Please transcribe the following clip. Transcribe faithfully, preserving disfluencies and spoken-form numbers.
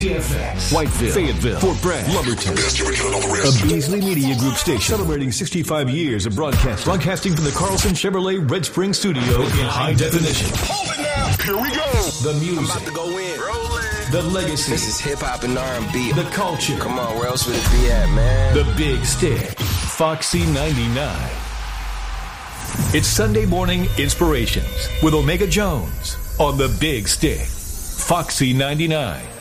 Whiteville, Fayetteville, Fort Bragg, Lumberton. A Beasley Media Group station celebrating sixty-five years of broadcasting. Broadcasting from the Carlson Chevrolet Red Spring Studio in high definition. Hold it now. Here we go. The music. I'm about to go in. Rolling. The legacy. This is hip-hop and R and B. The culture. Come on, where else would it be at, man? The Big Stick. Foxy ninety-nine. It's Sunday Morning Inspirations with Omega Jones on The Big Stick. Foxy ninety-nine.